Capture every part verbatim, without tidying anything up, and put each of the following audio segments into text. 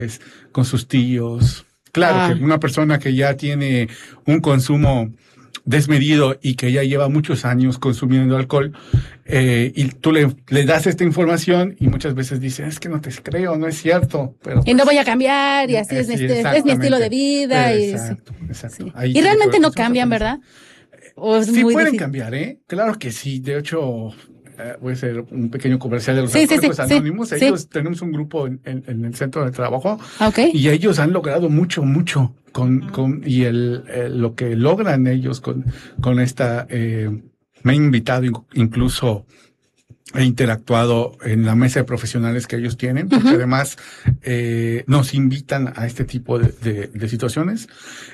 con sus tíos. Claro Ah. que una persona que ya tiene un consumo desmedido y que ya lleva muchos años consumiendo alcohol, eh, y tú le, le das esta información y muchas veces dice, es que no te creo, no es cierto. Pero Y no voy a cambiar, y así es, mi sí, este- es mi estilo de vida. Y, Exacto, exacto. sí. Ahí Y tiene realmente que ver no con sus cambian, patrones. ¿verdad? O es Sí muy pueden difícil. cambiar, ¿eh? Claro que sí. De hecho, eh, voy a hacer un pequeño comercial de los Sí, sí, sí, Alcohólicos sí, Anónimos. sí. Ellos tenemos un grupo en, en, en el centro de trabajo Ok. y ellos han logrado mucho, mucho con, con y el, el- lo que logran ellos con, con esta, eh, me han invitado in- incluso he interactuado en la mesa de profesionales que ellos tienen, porque Ujú. además eh, nos invitan a este tipo de, de, de situaciones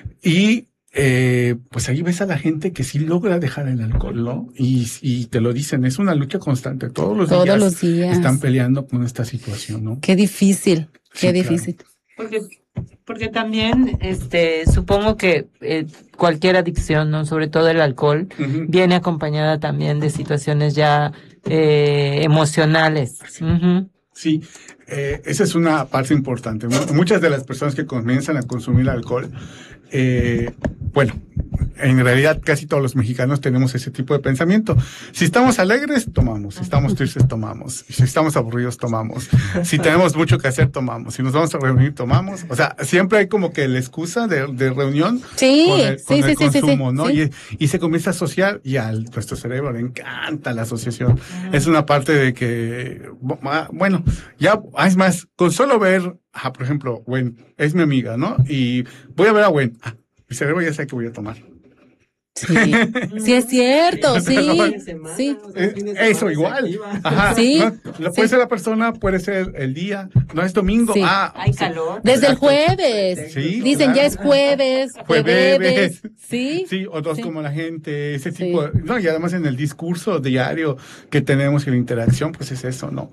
y eh, pues ahí ves a la gente que sí logra dejar el alcohol, ¿no? Y, y te lo dicen, es una lucha constante, todos los Todos días los días. están peleando con esta situación, ¿no? Qué difícil, qué Sí, difícil. Porque, porque también, este, supongo que eh, cualquier adicción, ¿no? Sobre todo el alcohol, Ujú. viene acompañada también de situaciones ya eh, emocionales. Ujú. Sí, eh, esa es una parte importante. Mu- Muchas de las personas que comienzan a consumir alcohol, eh, bueno, en realidad casi todos los mexicanos tenemos ese tipo de pensamiento. Si estamos alegres, tomamos. Si estamos tristes, tomamos. Si estamos aburridos, tomamos. Si tenemos mucho que hacer, tomamos. Si nos vamos a reunir, tomamos. O sea, siempre hay como que la excusa de, de reunión Sí, con el, sí, con sí, el sí, sí, sí, consumo, ¿no? sí. Y, y se comienza a asociar y a nuestro cerebro le encanta la asociación. Es una parte de que, bu- ah, bueno, ya, ah, es más, con solo ver, ah, por ejemplo, Gwen es mi amiga, ¿no? Y voy a ver a Gwen. Ah, mi cerebro ya sabe que voy a tomar. Sí, sí es cierto, sí, sí. Eh, Eso igual. Ajá. Sí, ¿no? Lo- Puede sí. ser la persona, puede ser el día, no es domingo. Sí. Ah, Hay sí. calor. Desde el Exacto. jueves. Sí, Dicen, claro. ya es jueves, Jueves. jueves. Sí. Sí, o dos Sí. como la gente, ese Sí. tipo de, no, y además en el discurso diario que tenemos y la interacción, pues es eso, ¿no?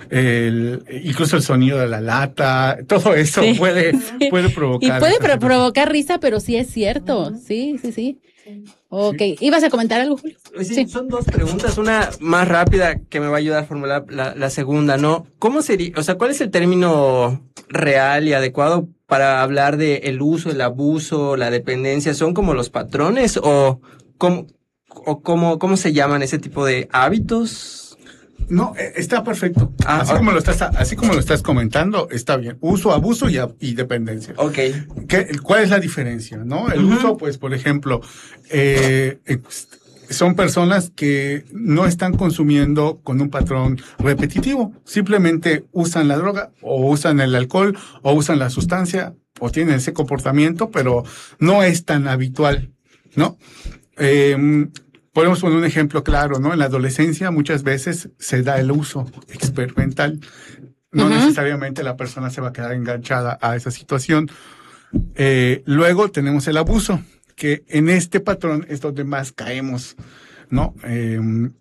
El, incluso el sonido de la lata, todo eso Sí. puede, Sí. puede Y provocar. puede esa pro- situación. provocar risa, pero sí es cierto. Sí, sí, sí. Ok. ¿Ibas a comentar algo, Julio? Sí, Sí. son dos preguntas, una más rápida que me va a ayudar a formular la, la segunda, ¿no? ¿Cómo sería, o sea, cuál es el término real y adecuado para hablar de el uso, el abuso, la dependencia? ¿Son como los patrones o cómo, o cómo, cómo se llaman ese tipo de hábitos? No, eh, está perfecto. Ah, así ok. como lo estás, así como lo estás comentando, está bien. Uso, abuso y, a- y dependencia. Ok. ¿Qué, ¿Cuál es la diferencia? ¿No? El Ujú. uso, pues, por ejemplo, eh, ex- son personas que no están consumiendo con un patrón repetitivo. Simplemente usan la droga o usan el alcohol o usan la sustancia o tienen ese comportamiento, pero no es tan habitual, ¿no? Eh, podemos poner un ejemplo claro, ¿no? En la adolescencia muchas veces se da el uso experimental. No Ujú. necesariamente la persona se va a quedar enganchada a esa situación. Eh, luego tenemos el abuso, que en este patrón es donde más caemos, ¿no? Eh,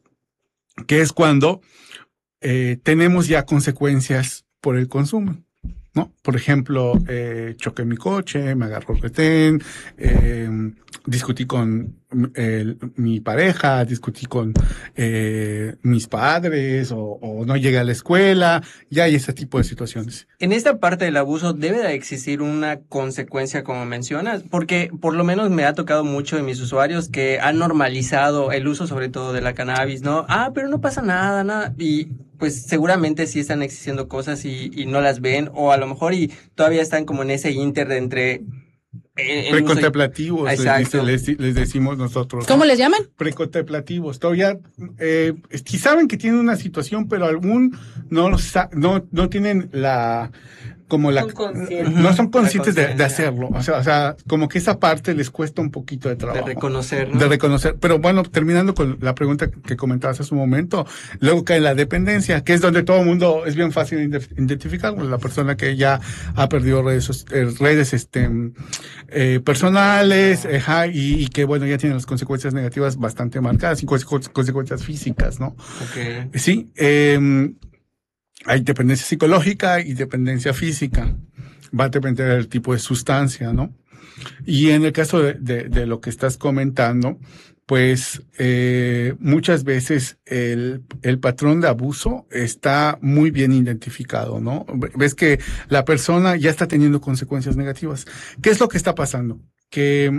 que es cuando eh, tenemos ya consecuencias por el consumo, ¿no? Por ejemplo, eh, choqué mi coche, me agarró el retén, eh, discutí con eh, mi pareja, discutí con eh, mis padres o, o no llegué a la escuela, ya hay ese tipo de situaciones. En esta parte del abuso debe de existir una consecuencia, como mencionas, porque por lo menos me ha tocado mucho de mis usuarios que han normalizado el uso sobre todo de la cannabis, ¿no? Ah, pero no pasa nada, nada. Y pues seguramente sí están existiendo cosas y, y no las ven, o a lo mejor y todavía están como en ese inter de entre eh, el uso y- Precontemplativos, les, dice- Exacto. les, les decimos nosotros. ¿Cómo ¿no? les llaman? Precontemplativos. Todavía, eh, sí saben que tienen una situación, pero algún no, lo sa- no, no tienen la, como la, Son conscientes. no son conscientes de, de conciencia. hacerlo. O sea, o sea, como que esa parte les cuesta un poquito de de trabajo. reconocer, ¿no? De reconocer. Pero bueno, terminando con la pregunta que comentabas hace un momento, luego cae la dependencia, que es donde todo el mundo es bien fácil inde- identificar, la persona que ya ha perdido redes, soc- eh, redes este, eh, personales, ajá, y, y que bueno, ya tiene las consecuencias negativas bastante marcadas y conse- consecuencias físicas, ¿no? Ok. Sí, eh, hay dependencia psicológica y dependencia física. Va a depender del tipo de sustancia, ¿no? Y en el caso de, de, de lo que estás comentando, pues eh, muchas veces el, el patrón de abuso está muy bien identificado, ¿no? Ves que la persona ya está teniendo consecuencias negativas. ¿Qué es lo que está pasando? Que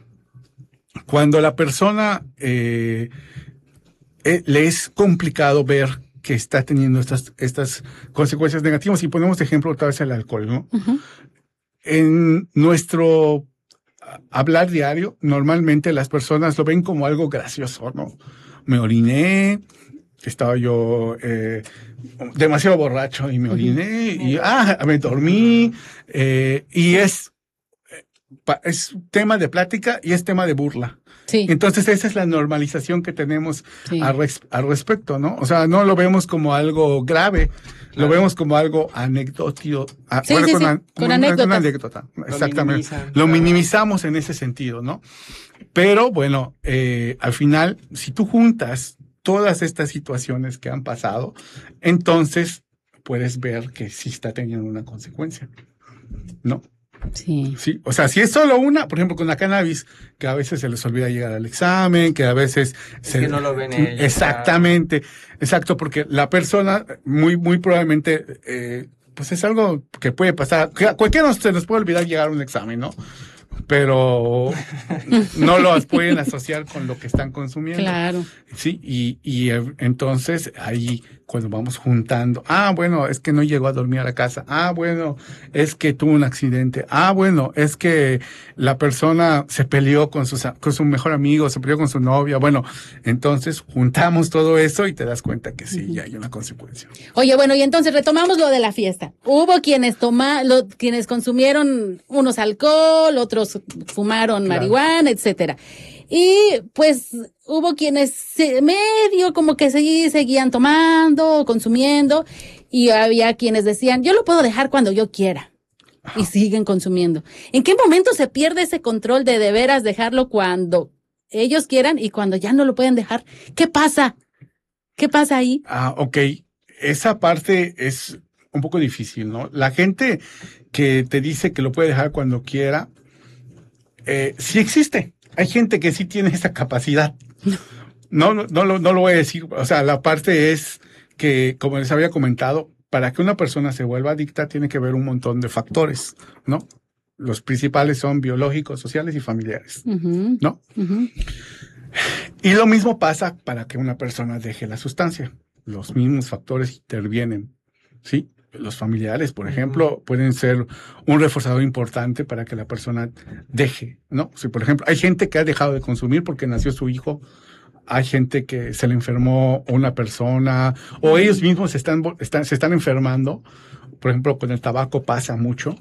cuando la persona eh, eh, le es complicado ver que está teniendo estas, estas consecuencias negativas, y ponemos de ejemplo otra vez el alcohol, ¿no? Uh-huh. En nuestro hablar diario, normalmente las personas lo ven como algo gracioso, ¿no? Me oriné, estaba yo eh, demasiado borracho y me oriné, uh-huh. y ah, me dormí, eh, y es, es tema de plática y es tema de burla. Sí. Entonces esa es la normalización que tenemos sí. al, res, al respecto, ¿no? O sea, no lo vemos como algo grave, claro. Lo vemos como algo anecdótico. Sí, bueno, sí, con, sí. Una, con una, anécdota. Una anécdota. Lo exactamente. Lo minimizamos en ese sentido, ¿no? Pero bueno, eh, al final, si tú juntas todas estas situaciones que han pasado, entonces puedes ver que sí está teniendo una consecuencia, ¿no? Sí. Sí, o sea, si es solo una, por ejemplo, con la cannabis, que a veces se les olvida llegar al examen, que a veces es se, que no lo ven ellos. Exactamente, claro. Exacto, porque la persona muy, muy probablemente, eh, pues es algo que puede pasar. Cualquiera se nos puede olvidar llegar a un examen, ¿no? Pero no los pueden asociar con lo que están consumiendo. Claro. Sí, y, y entonces ahí cuando vamos juntando, ah, bueno, es que no llegó a dormir a la casa, ah, bueno, es que tuvo un accidente, ah, bueno, es que la persona se peleó con, sus, con su mejor amigo, se peleó con su novia, bueno, entonces juntamos todo eso y te das cuenta que sí, uh-huh. ya hay una consecuencia. Oye, bueno, y entonces retomamos lo de la fiesta. Hubo quienes toma, lo, quienes consumieron unos alcohol, otros fumaron claro. marihuana, etcétera. Y pues hubo quienes se, medio como que sí seguían tomando, consumiendo, y había quienes decían, yo lo puedo dejar cuando yo quiera, y siguen consumiendo. ¿En qué momento se pierde ese control de de veras dejarlo cuando ellos quieran y cuando ya no lo pueden dejar? ¿Qué pasa? ¿Qué pasa ahí? Ah, ok. Esa parte es un poco difícil, ¿no? La gente que te dice que lo puede dejar cuando quiera, eh, sí existe. Hay gente que sí tiene esa capacidad. No, no, no, no lo voy a decir. O sea, la parte es que, como les había comentado, para que una persona se vuelva adicta tiene que haber un montón de factores, ¿no? Los principales son biológicos, sociales y familiares, uh-huh. ¿no? Uh-huh. Y lo mismo pasa para que una persona deje la sustancia. Los mismos factores intervienen, ¿sí? Los familiares, por ejemplo, pueden ser un reforzador importante para que la persona deje, ¿no? Si, por ejemplo, hay gente que ha dejado de consumir porque nació su hijo, hay gente que se le enfermó una persona, o ellos mismos se están, están, se están enfermando. Por ejemplo, con el tabaco pasa mucho.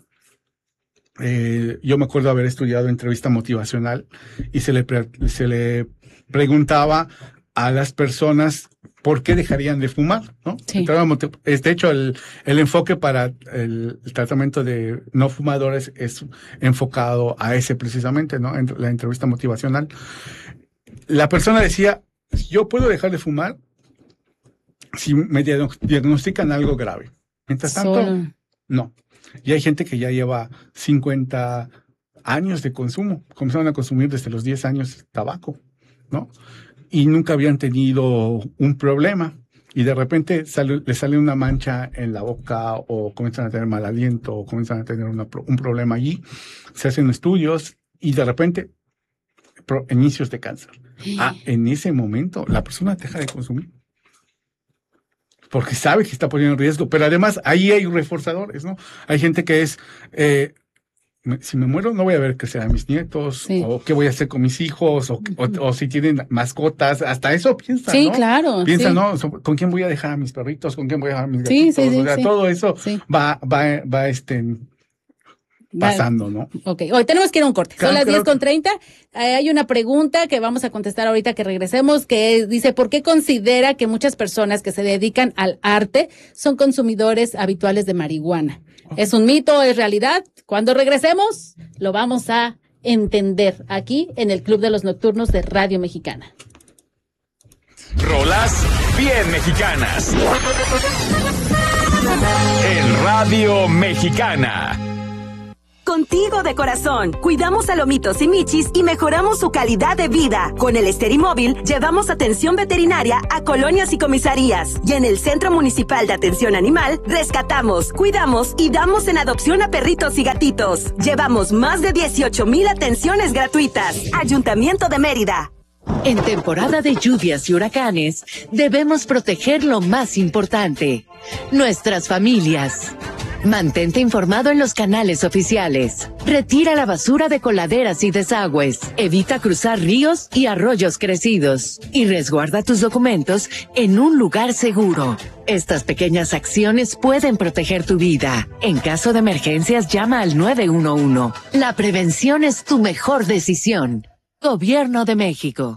Eh, yo me acuerdo haber estudiado entrevista motivacional y se le, pre, se le preguntaba a las personas por qué dejarían de fumar, ¿no? Sí. De hecho, el, el enfoque para el, el tratamiento de no fumadores es enfocado a ese precisamente, ¿no? En la entrevista motivacional. La persona decía, yo puedo dejar de fumar si me diagnostican algo grave. Mientras tanto, Solo. no. Y hay gente que ya lleva cincuenta años de consumo. Comenzaron a consumir desde los diez años tabaco, ¿no? Y nunca habían tenido un problema. Y de repente sale, le sale una mancha en la boca, o comienzan a tener mal aliento, o comienzan a tener una, un problema allí. Se hacen estudios y de repente pro, inicios de cáncer. Ah, en ese momento la persona deja de consumir. Porque sabe que está poniendo en riesgo. Pero además ahí hay reforzadores, ¿no? Hay gente que es... Eh, si me muero, no voy a ver qué serán mis nietos, sí. o qué voy a hacer con mis hijos, o, o, o si tienen mascotas, hasta eso piensan, sí, ¿no? Claro, piensan, sí. ¿no? ¿Con quién voy a dejar a mis perritos? ¿Con quién voy a dejar a mis gatitos? Sí, sí, sí, o sea, sí. todo eso sí. va, va, va, este, pasando, ¿no? Ok, hoy tenemos que ir a un corte. Claro, Son las claro. diez con treinta. Eh, hay una pregunta que vamos a contestar ahorita que regresemos, que dice, ¿por qué considera que muchas personas que se dedican al arte son consumidores habituales de marihuana? ¿Es un mito o es realidad? Cuando regresemos, lo vamos a entender aquí en el Club de los Nocturnos de Radio Mexicana. Rolas bien mexicanas. En Radio Mexicana. contigo de corazón. Cuidamos a lomitos y michis y mejoramos su calidad de vida. Con el Esterimóvil llevamos atención veterinaria a colonias y comisarías. Y en el Centro Municipal de Atención Animal rescatamos, cuidamos y damos en adopción a perritos y gatitos. Llevamos más de dieciocho mil atenciones gratuitas. Ayuntamiento de Mérida. En temporada de lluvias y huracanes, debemos proteger lo más importante, nuestras familias. Mantente informado en los canales oficiales. Retira la basura de coladeras y desagües. Evita cruzar ríos y arroyos crecidos. Y resguarda tus documentos en un lugar seguro. Estas pequeñas acciones pueden proteger tu vida. En caso de emergencias, llama al nueve uno uno. La prevención es tu mejor decisión. Gobierno de México.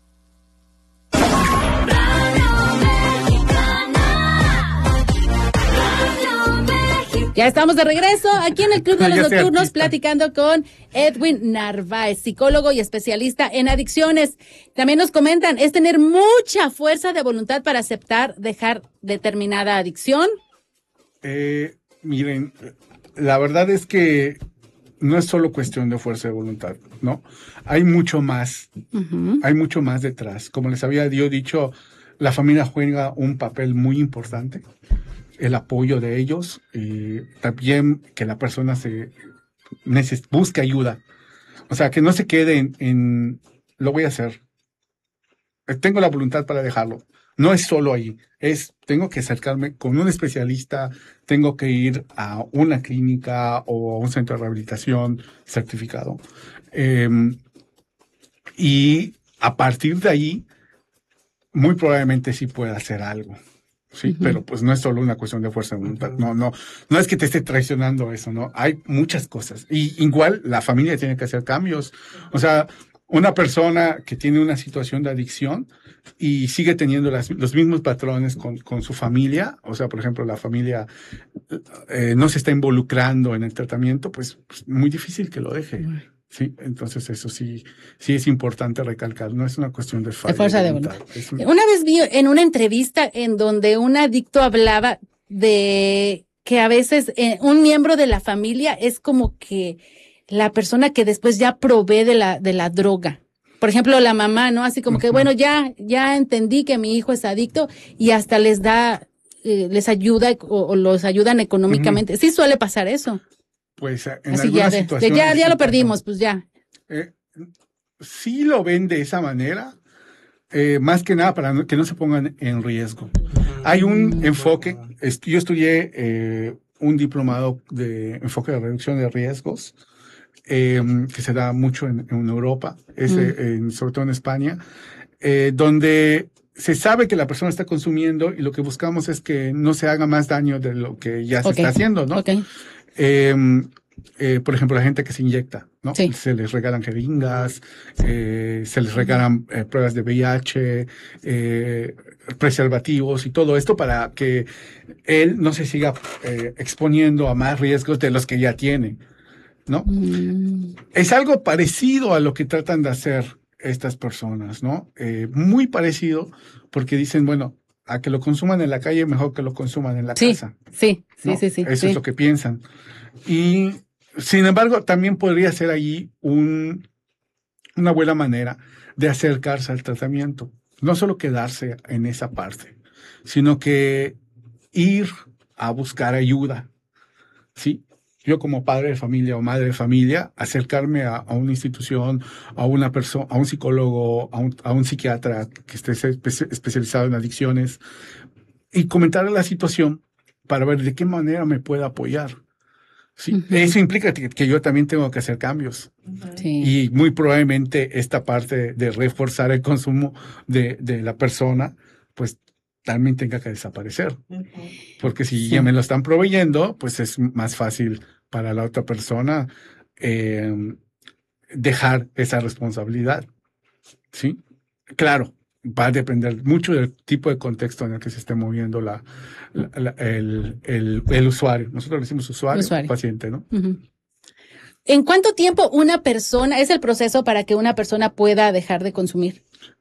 Ya estamos de regreso aquí en el Club de Ya los sea Nocturnos artista. platicando con Edwin Narváez, psicólogo y especialista en adicciones. También nos comentan, es tener mucha fuerza de voluntad para aceptar dejar determinada adicción. Eh, miren, la verdad es que no es solo cuestión de fuerza de voluntad, ¿no? Hay mucho más, Uh-huh. hay mucho más detrás. Como les había yo dicho, la familia juega un papel muy importante. El apoyo de ellos y también que la persona se neces- busque ayuda. O sea, que no se quede en, en lo voy a hacer. Eh, Tengo la voluntad para dejarlo. No es solo ahí, es tengo que acercarme con un especialista, tengo que ir a una clínica o a un centro de rehabilitación certificado. Eh, y a partir de ahí, muy probablemente sí pueda hacer algo. Sí, Ujú. pero pues no es solo una cuestión de fuerza de voluntad. No, no, no es que te esté traicionando eso, ¿no? Hay muchas cosas. Y igual la familia tiene que hacer cambios. O sea, una persona que tiene una situación de adicción y sigue teniendo las- los mismos patrones con, con su familia, o sea, por ejemplo, la familia eh, no se está involucrando en el tratamiento, pues, pues muy difícil que lo deje. Sí, entonces eso sí, sí es importante recalcar. No es una cuestión de, De fuerza de voluntad. Es un- Una vez vi en una entrevista en donde un adicto hablaba de que a veces eh, un miembro de la familia es como que la persona que después ya provee de la, de la droga. Por ejemplo, la mamá, ¿no? Así como que, Ujú. bueno, ya, ya entendí que mi hijo es adicto y hasta les da, eh, les ayuda o, o los ayudan económicamente. Sí suele pasar eso. Pues en Así ya, algunas de, de situaciones. ya, ya sí lo pasa. perdimos, pues ya. Eh, sí lo ven de esa manera, eh, más que nada para no- que no se pongan en riesgo. Hay un enfoque, est- yo estudié eh, un diplomado de enfoque de reducción de riesgos, eh, que se da mucho en, en Europa, es, Mm. eh, en- sobre todo en España, eh, donde se sabe que la persona está consumiendo y lo que buscamos es que no se haga más daño de lo que ya se Ok. está haciendo, ¿no? Ok. Eh, eh, por ejemplo, la gente que se inyecta, ¿no? Sí. Se les regalan jeringas, eh, se les regalan eh, pruebas de V I H, eh, preservativos y todo esto para que él no se siga eh, exponiendo a más riesgos de los que ya tiene, ¿no? Mm. Es algo parecido a lo que tratan de hacer estas personas, ¿no? Eh, muy parecido porque dicen, bueno, a que lo consuman en la calle, mejor que lo consuman en la Sí, casa. sí, sí, ¿no? sí, sí. Eso sí. es lo que piensan. Y sin embargo, también podría ser allí un, una buena manera de acercarse al tratamiento. No solo quedarse en esa parte, sino que ir a buscar ayuda. ¿Sí? Yo como padre de familia o madre de familia, acercarme a, a una institución, a una persona, a un psicólogo, a un, a un psiquiatra que esté espe- especializado en adicciones y comentarle la situación para ver de qué manera me puede apoyar. Sí, Ujú. eso implica que, que yo también tengo que hacer cambios. Sí. Y muy probablemente esta parte de reforzar el consumo de, de la persona, pues también tenga que desaparecer. Porque si Sí. ya me lo están proveyendo, pues es más fácil para la otra persona eh, dejar esa responsabilidad. ¿Sí? Claro, va a depender mucho del tipo de contexto en el que se esté moviendo la, la- la- el, el, el usuario. Nosotros le decimos usuario, Usuario. paciente, ¿no? Ujú. ¿En cuánto tiempo una persona, es el proceso para que una persona pueda dejar de consumir?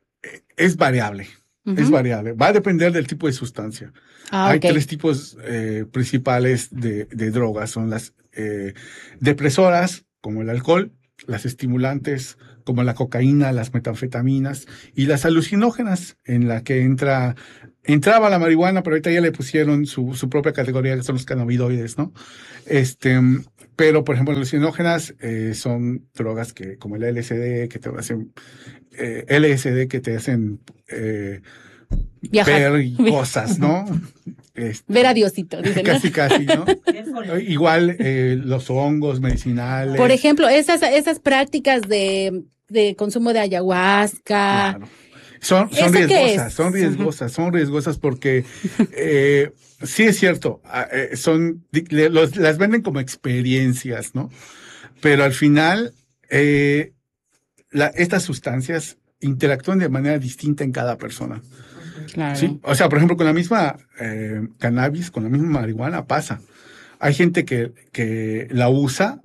Es variable. Ujú. Es variable. Va a depender del tipo de sustancia. Ah, Hay ok. tres tipos eh, principales de, de drogas. Son las eh, depresoras, como el alcohol, las estimulantes, como la cocaína, las metanfetaminas y las alucinógenas, en la que entra, entraba la marihuana, pero ahorita ya le pusieron su, su propia categoría, que son los cannabinoides, ¿no? Este, pero, por ejemplo, las alucinógenas eh, son drogas que, como el L S D, que te hacen, eh, L S D que te hacen eh, Viajar. ver cosas, ¿no? Este, Ver a Diosito, dicen, ¿no? Casi, casi, ¿no? Igual eh, los hongos medicinales. Por ejemplo, esas, esas prácticas de, de consumo de ayahuasca. Claro. Son, son ¿Eso qué riesgosas, es? son riesgosas, son riesgosas porque eh, sí es cierto, eh, son le- los, las venden como experiencias, ¿no? Pero al final, eh, la, estas sustancias interactúan de manera distinta en cada persona. Claro. Sí, o sea, por ejemplo, con la misma eh, cannabis, con la misma marihuana pasa. Hay gente que, que la usa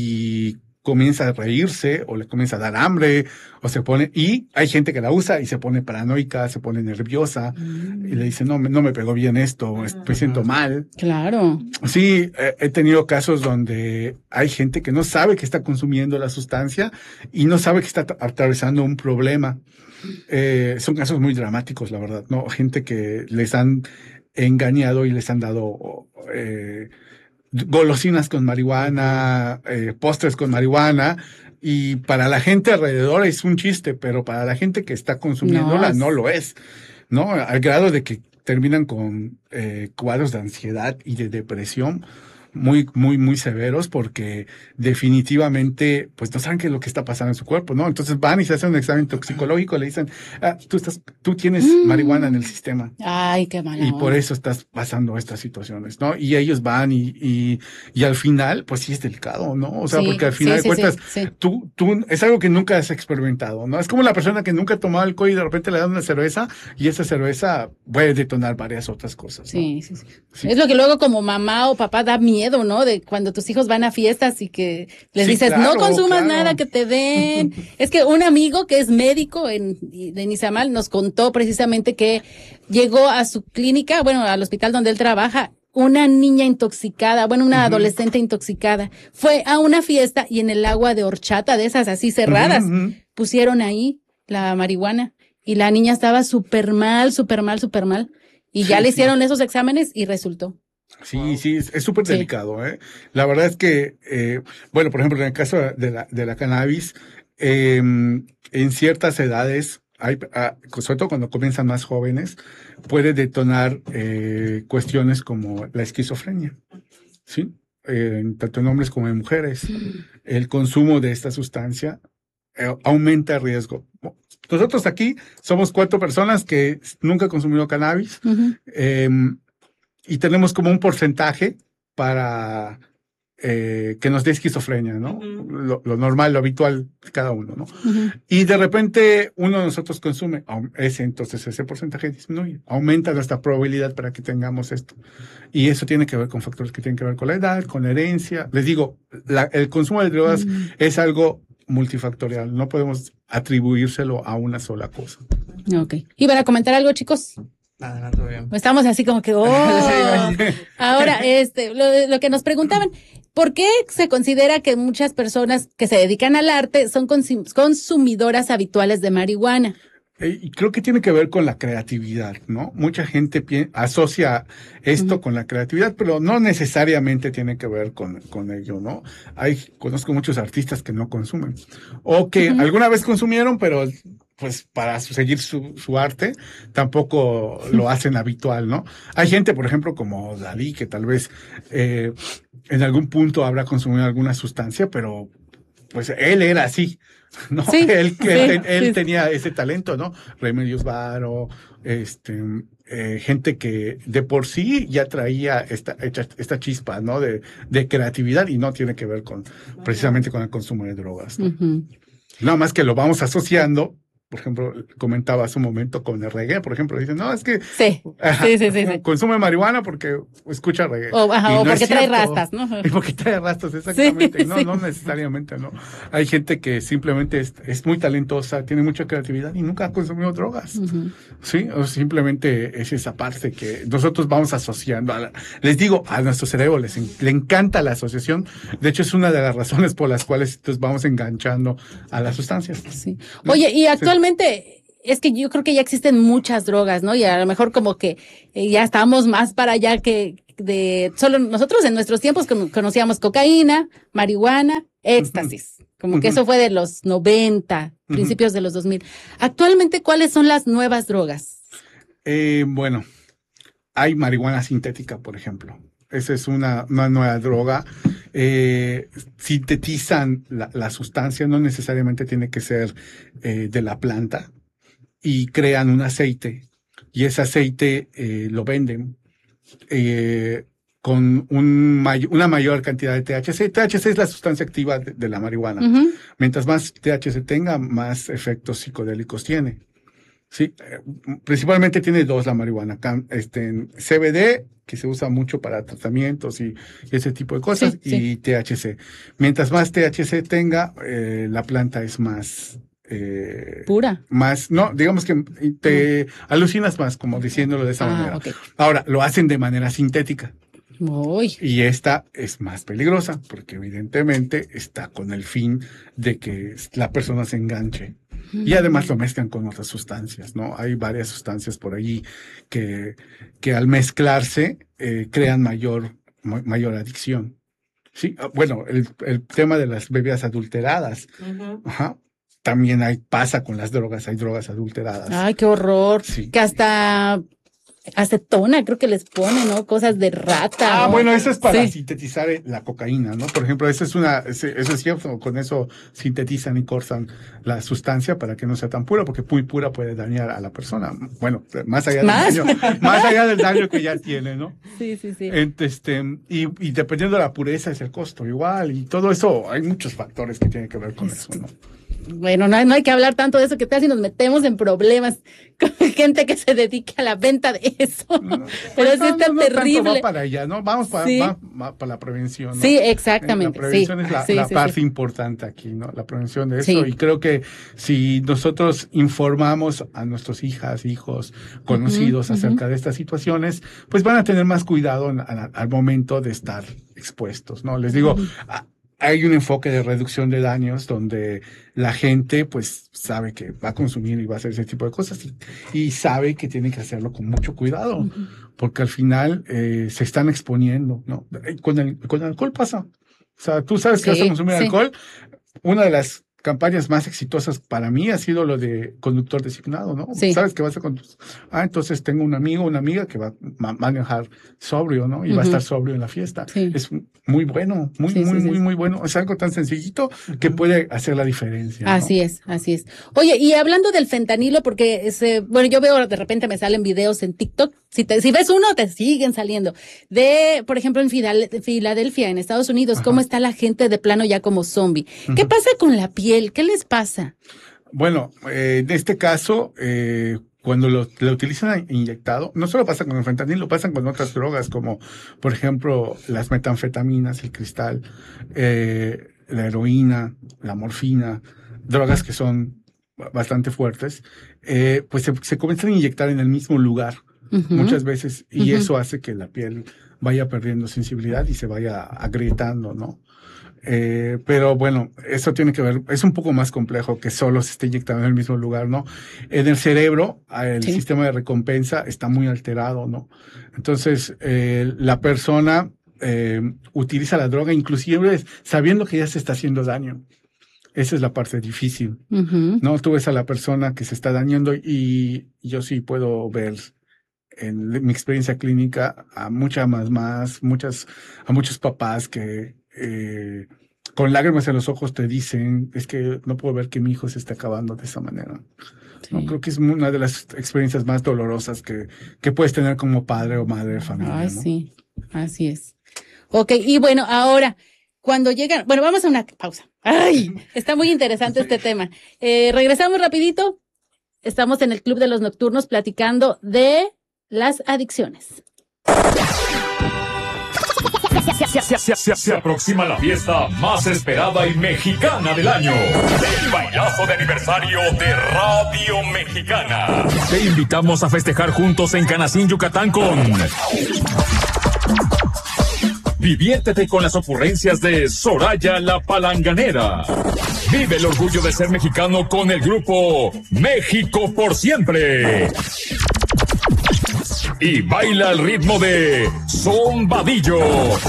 y comienza a reírse o le comienza a dar hambre o se pone, y hay gente que la usa y se pone paranoica, se pone nerviosa y le dice, no, me- no me pegó bien esto, es- me siento mal. Claro. Sí, eh, he tenido casos donde hay gente que no sabe que está consumiendo la sustancia y no sabe que está at- atravesando un problema. Eh, son casos muy dramáticos, la verdad, ¿no? Gente que les han engañado y les han dado eh, golosinas con marihuana, eh, postres con marihuana, y para la gente alrededor es un chiste, pero para la gente que está consumiéndola No, no, es- lo es, ¿no? Al grado de que terminan con eh, cuadros de ansiedad y de depresión muy, muy, muy severos porque definitivamente, pues no saben qué es lo que está pasando en su cuerpo, ¿no? Entonces van y se hacen un examen toxicológico, le dicen, ah, tú estás, tú tienes Mm. marihuana en el sistema. Ay, qué mala Y por onda. eso estás pasando estas situaciones, ¿no? Y ellos van y, y, y al final, pues sí es delicado, ¿no? O sea, Sí, porque al sí, final sí, de cuentas, sí, sí. tú, tú, es algo que nunca has experimentado, ¿no? Es como la persona que nunca ha tomado alcohol y de repente le dan una cerveza y esa cerveza puede detonar varias otras cosas, ¿no? Sí, sí, sí. Sí. Es lo que luego como mamá o papá da miedo, ¿no? De cuando tus hijos van a fiestas y que les Sí, dices, claro, no consumas claro. nada que te den. Es que un amigo que es médico en, de Izamal nos contó precisamente que llegó a su clínica, bueno, al hospital donde él trabaja, una niña intoxicada, bueno, una adolescente intoxicada. Fue a una fiesta y en el agua de horchata, de esas así cerradas, Ujú, ujú. pusieron ahí la marihuana y la niña estaba súper mal, súper mal, súper mal. Y ya Sí, le sí. hicieron esos exámenes y resultó. Sí, sí, es es súper Sí. delicado, ¿eh? La verdad es que, eh, bueno, por ejemplo, en el caso de la, de la cannabis, eh, en ciertas edades, hay, ah, sobre todo cuando comienzan más jóvenes, puede detonar eh, cuestiones como la esquizofrenia, ¿sí? Eh, tanto en hombres como en mujeres. El consumo de esta sustancia eh, aumenta el riesgo. Nosotros aquí somos cuatro personas que nunca han consumido cannabis. Ujú. Eh, y tenemos como un porcentaje para eh, que nos dé esquizofrenia, ¿no? Ujú. Lo, lo normal, lo habitual de cada uno, ¿no? Ujú. Y de repente uno de nosotros consume, aum- ese entonces ese porcentaje disminuye, aumenta nuestra probabilidad para que tengamos esto. Y eso tiene que ver con factores que tienen que ver con la edad, con la herencia. Les digo, la- el consumo de drogas Mm. es algo multifactorial, no podemos atribuírselo a una sola cosa. Ok. ¿Iban a comentar algo, chicos? Nada, todo bien. Estamos así como que, oh. Ahora, este, lo, lo que nos preguntaban, ¿por qué se considera que muchas personas que se dedican al arte son consum- consumidoras habituales de marihuana? Eh, Y creo que tiene que ver con la creatividad, ¿no? Mucha gente pi- asocia esto Ujú. con la creatividad, pero no necesariamente tiene que ver con, con ello, ¿no? Hay, conozco muchos artistas que no consumen, o que Ujú. alguna vez consumieron, pero pues para su- seguir su, su arte tampoco lo hacen habitual, ¿no? Hay gente, por ejemplo, como Dalí, que tal vez eh, en algún punto habrá consumido alguna sustancia, pero pues él era así. No, Sí, él, sí, él, él sí. tenía ese talento, ¿no? Remedios Varo, este, eh, gente que de por sí ya traía esta, esta, esta chispa, ¿no? De, de creatividad y no tiene que ver con, precisamente con el consumo de drogas, ¿no? Ujú. Nada más que lo vamos asociando por ejemplo, comentaba hace un momento con el reggae, por ejemplo, dicen, no, es que Sí, ajá, sí, sí, sí, sí. consume marihuana porque escucha reggae. O, ajá, Y o no es porque trae cierto. rastas, ¿no? Y porque trae rastas, exactamente. Sí, no, sí. no necesariamente, no. Hay gente que simplemente es, es muy talentosa, tiene mucha creatividad y nunca ha consumido drogas. Ujú. Sí, o simplemente es esa parte que nosotros vamos asociando. A la- les digo, a nuestro cerebro les en- le encanta la asociación. De hecho, es una de las razones por las cuales entonces vamos enganchando a las sustancias. Sí. ¿No? Oye, y Sí. actualmente es que yo creo que ya existen muchas drogas, ¿no? Y a lo mejor como que eh, ya estamos más para allá que de solo nosotros en nuestros tiempos con- conocíamos cocaína, marihuana, éxtasis. Como que Ujú. eso fue de los noventa, Ujú. principios de los dos mil. Actualmente, ¿cuáles son las nuevas drogas? Eh, bueno, hay marihuana sintética, por ejemplo. Esa es una, una nueva droga. Eh, sintetizan la, la sustancia, no necesariamente tiene que ser eh, de la planta, y crean un aceite. Y ese aceite eh, lo venden eh, con un may- una mayor cantidad de T H C. T H C es la sustancia activa de, de la marihuana. Ujú. Mientras más T H C tenga, más efectos psicodélicos tiene. Sí, eh, principalmente tiene dos la marihuana, cam- este, en C B D, que se usa mucho para tratamientos y, y ese tipo de cosas, Sí, y sí. T H C. Mientras más T H C tenga, eh, la planta es más, eh, Pura. más, no, digamos que te alucinas más, como diciéndolo de esa Ah, manera. ok. Ahora, lo hacen de manera sintética. Uy. Y esta es más peligrosa, porque evidentemente está con el fin de que la persona se enganche. Y además lo mezclan con otras sustancias, ¿no? Hay varias sustancias por allí que, que al mezclarse eh, crean mayor, ma- mayor adicción. Sí, ah, bueno, el, el tema de las bebidas adulteradas, Ujú. ajá, también hay, pasa con las drogas, hay drogas adulteradas. Ay, qué horror. Sí. Que hasta acetona creo que les ponen, ¿no? Cosas de rata. Ah, ¿no? bueno, eso es para Sí. sintetizar eh, la cocaína, ¿no? Por ejemplo, eso es una, ese- eso es cierto, con eso sintetizan y cortan la sustancia para que no sea tan pura, porque muy pura puede dañar a la persona. Bueno, más allá del ¿Más? daño, más allá del daño que ya tiene, ¿no? Sí, sí, sí. Ent- Este, y, y dependiendo de la pureza es el costo igual, y todo eso, hay muchos factores que tienen que ver con eso, ¿no? Bueno, no hay, no hay que hablar tanto de eso, que tal si nos metemos en problemas con gente que se dedique a la venta de eso. No, Pero pues sí no, está no, no tanto terrible. va para allá, ¿no? Vamos para, Sí. va- va para la prevención, ¿no? Sí, exactamente. La prevención sí. es la, Sí, la sí, parte sí. importante aquí, ¿no? La prevención de eso. Sí. Y creo que si nosotros informamos a nuestros hijas, hijos, conocidos Ujú, acerca de estas situaciones, pues van a tener más cuidado en- al, al momento de estar expuestos, ¿no? Les digo, a- hay un enfoque de reducción de daños donde la gente pues sabe que va a consumir y va a hacer ese tipo de cosas y, y sabe que tiene que hacerlo con mucho cuidado, porque al final eh, se están exponiendo, ¿no? Eh, Con el, con el alcohol pasa. O sea, tú sabes que Sí, vas a consumir sí. alcohol. Una de las campañas más exitosas para mí ha sido lo de conductor designado, ¿no? Sí. Sabes que vas a conducir. Ah, entonces tengo un amigo, una amiga que va a ma- manejar sobrio, ¿no? Y va a Ujú. estar sobrio en la fiesta. Sí. Es muy bueno, muy, Sí, muy, sí, sí. muy, muy bueno. Es algo tan sencillito que puede hacer la diferencia, ¿no? Así es, así es. Oye, y hablando del fentanilo, porque ese, bueno, yo veo de repente me salen videos en TikTok. Si te, si ves uno, te siguen saliendo. De, por ejemplo, en Fidal- Filadelfia, en Estados Unidos, Ajá. cómo está la gente de plano ya como zombie. ¿Qué Ujú. pasa con la piel? ¿Qué les pasa? Bueno, eh, en este caso, eh, cuando lo, lo utilizan inyectado, no solo pasa con el fentanilo, pasan con otras drogas como, por ejemplo, las metanfetaminas, el cristal, eh, la heroína, la morfina, drogas que son ba- bastante fuertes, eh, pues se, se comienzan a inyectar en el mismo lugar Ujú. muchas veces y Ujú. eso hace que la piel vaya perdiendo sensibilidad y se vaya agrietando, ¿no? Eh, pero bueno, eso tiene que ver, es un poco más complejo que solo se esté inyectando en el mismo lugar, ¿no? En el cerebro, el Sí. sistema de recompensa está muy alterado, ¿no? Entonces, eh, la persona eh, utiliza la droga inclusive sabiendo que ya se está haciendo daño. Esa es la parte difícil, Ujú. ¿no? Tú ves a la persona que se está dañando y yo sí puedo ver en mi experiencia clínica a muchas más, más, muchas, a muchos papás que eh, con lágrimas en los ojos te dicen, es que no puedo ver que mi hijo se está acabando de esa manera. ¿No? Sí. Creo que es una de las experiencias más dolorosas que, que puedes tener como padre o madre de familia. Ay, ¿no? sí, así es. Ok, y bueno, ahora, cuando llegan, bueno, vamos a una pausa. Ay, está muy interesante este tema. Eh, regresamos rapidito estamos en el Club de los Nocturnos platicando de las adicciones. Se, se, se, se aproxima la fiesta más esperada y mexicana del año. El bailazo de aniversario de Radio Mexicana. Te invitamos a festejar juntos en Canacín, Yucatán con... Diviértete con las ocurrencias de Soraya la Palanganera. Vive el orgullo de ser mexicano con el grupo México por Siempre. Y baila al ritmo de Son Vadillo.